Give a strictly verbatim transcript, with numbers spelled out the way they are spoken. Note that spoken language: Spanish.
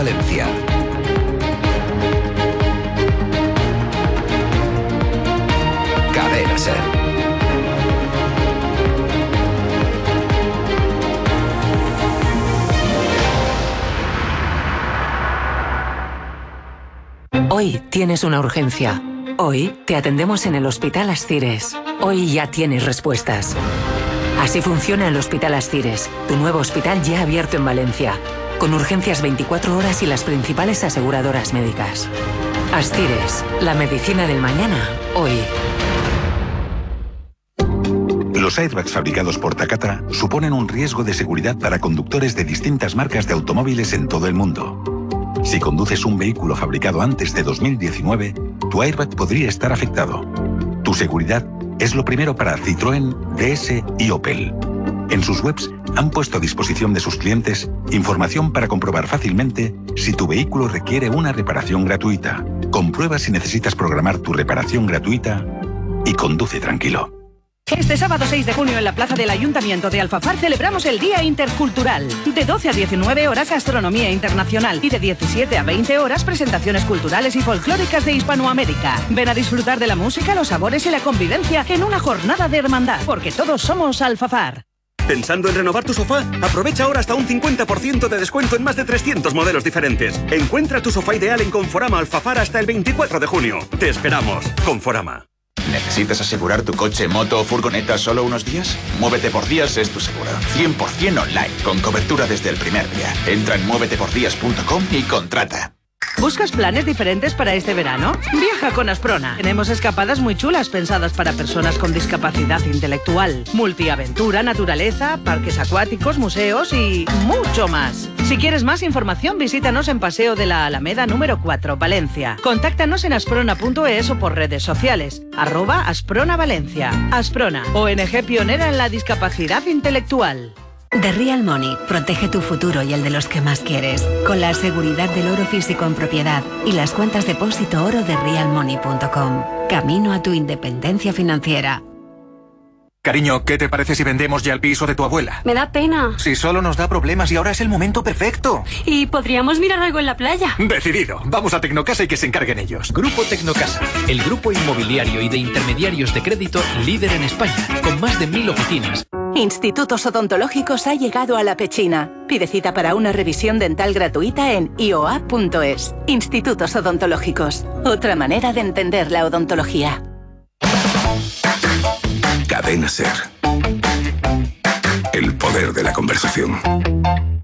Valencia. Cadena Ser. Hoy tienes una urgencia. Hoy te atendemos en el Hospital Ascires. Hoy ya tienes respuestas. Así funciona el Hospital Ascires, tu nuevo hospital ya abierto en Valencia, con urgencias veinticuatro horas y las principales aseguradoras médicas. Ascires, la medicina del mañana, hoy. Los airbags fabricados por Takata suponen un riesgo de seguridad para conductores de distintas marcas de automóviles en todo el mundo. Si conduces un vehículo fabricado antes de dos mil diecinueve, tu airbag podría estar afectado. Tu seguridad es lo primero para Citroën, D S y Opel. En sus webs han puesto a disposición de sus clientes información para comprobar fácilmente si tu vehículo requiere una reparación gratuita. Comprueba si necesitas programar tu reparación gratuita y conduce tranquilo. Este sábado seis de junio en la plaza del Ayuntamiento de Alfafar celebramos el Día Intercultural. De doce a diecinueve horas gastronomía internacional y de diecisiete a veinte horas presentaciones culturales y folclóricas de Hispanoamérica. Ven a disfrutar de la música, los sabores y la convivencia en una jornada de hermandad, porque todos somos Alfafar. ¿Pensando en renovar tu sofá? Aprovecha ahora hasta un cincuenta por ciento de descuento en más de trescientos modelos diferentes. Encuentra tu sofá ideal en Conforama Alfafar hasta el veinticuatro de junio. Te esperamos. Conforama. ¿Necesitas asegurar tu coche, moto o furgoneta solo unos días? Muévete por Días es tu seguro. cien por cien online, con cobertura desde el primer día. Entra en muévete por días punto com y contrata. ¿Buscas planes diferentes para este verano? Viaja con Asprona. Tenemos escapadas muy chulas pensadas para personas con discapacidad intelectual. Multiaventura, naturaleza, parques acuáticos, museos y mucho más. Si quieres más información, visítanos en Paseo de la Alameda número cuatro, Valencia. Contáctanos en asprona punto es o por redes sociales. Arroba Asprona Valencia. Asprona, O N G pionera en la discapacidad intelectual. The Real Money protege tu futuro y el de los que más quieres, con la seguridad del oro físico en propiedad y las cuentas depósito oro de real money punto com. Camino a tu independencia financiera. Cariño, ¿qué te parece si vendemos ya el piso de tu abuela? Me da pena. Si solo nos da problemas y ahora es el momento perfecto. Y podríamos mirar algo en la playa. Decidido. Vamos a Tecnocasa y que se encarguen ellos. Grupo Tecnocasa, el grupo inmobiliario y de intermediarios de crédito líder en España, con más de mil oficinas. Institutos Odontológicos ha llegado a La Pechina. Pide cita para una revisión dental gratuita en i o a punto es. Institutos Odontológicos. Otra manera de entender la odontología. Cadena Ser. El poder de la conversación.